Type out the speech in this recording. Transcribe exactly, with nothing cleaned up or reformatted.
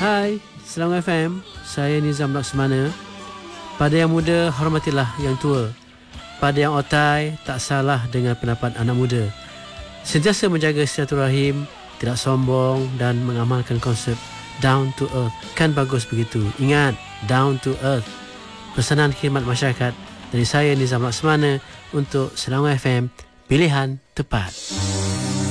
Hai, Selangor F M. Saya Nizam Laksmana. Pada yang muda, hormatilah yang tua. Pada yang otai, tak salah dengan pendapat anak muda. Sentiasa menjaga silaturahim, tidak sombong dan mengamalkan konsep down to earth. Kan bagus begitu. Ingat, down to earth. Pesanan khidmat masyarakat dari saya Nizam Laksmana untuk Selangor F M, pilihan tepat.